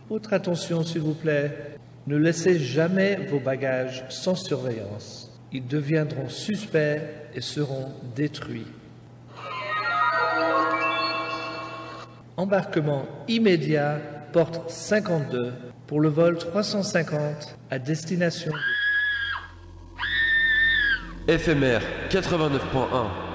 Votre attention, s'il vous plaît. Ne laissez jamais vos bagages sans surveillance. Ils deviendront suspects et seront détruits. Embarquement immédiat, porte 52, pour le vol 350 à destination. FMR 89.1